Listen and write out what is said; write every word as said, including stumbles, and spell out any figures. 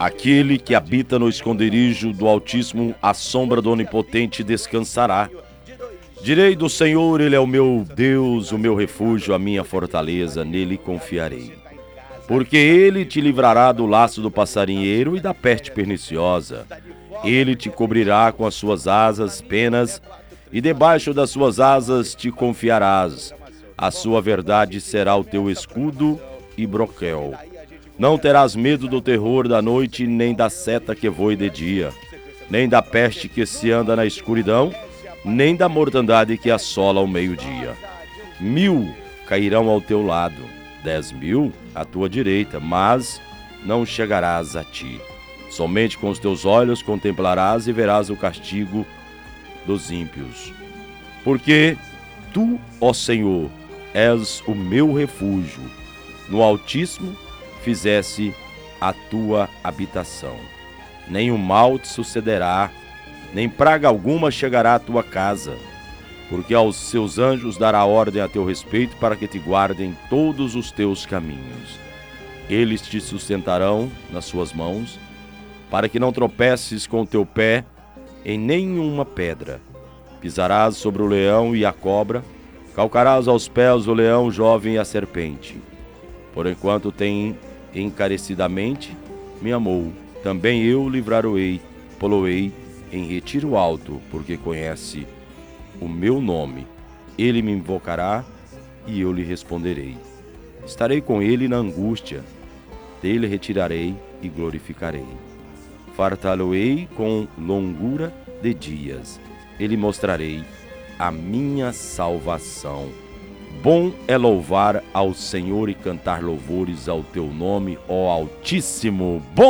Aquele que habita no esconderijo do Altíssimo, à sombra do Onipotente descansará. Direi do Senhor, Ele é o meu Deus, o meu refúgio, a minha fortaleza, nele confiarei. Porque Ele te livrará do laço do passarinheiro e da peste perniciosa. Ele te cobrirá com as suas asas, penas, e debaixo das suas asas te confiarás. A sua verdade será o teu escudo e broquel. Não terás medo do terror da noite, nem da seta que voe de dia, nem da peste que se anda na escuridão, nem da mortandade que assola ao meio-dia. Mil cairão ao teu lado, dez mil à tua direita, mas não chegarás a ti. Somente com os teus olhos contemplarás e verás o castigo dos ímpios. Porque tu, ó Senhor, és o meu refúgio. No Altíssimo fizesse a tua habitação. Nem o mal te sucederá, nem praga alguma chegará à tua casa, porque aos seus anjos dará ordem a teu respeito para que te guardem todos os teus caminhos. Eles te sustentarão nas suas mãos, para que não tropeces com o teu pé em nenhuma pedra. Pisarás sobre o leão e a cobra, calcarás aos pés o leão jovem e a serpente. Por enquanto tem encarecidamente me amou, também eu livrá-lo-ei, pô-lo-ei em retiro alto, porque conhece o meu nome. Ele me invocará e eu lhe responderei. Estarei com ele na angústia, dele retirarei e glorificarei. Fartá-lo-ei com longura de dias, ele mostrarei a minha salvação. Bom é louvar ao Senhor e cantar louvores ao teu nome, ó Altíssimo. Bom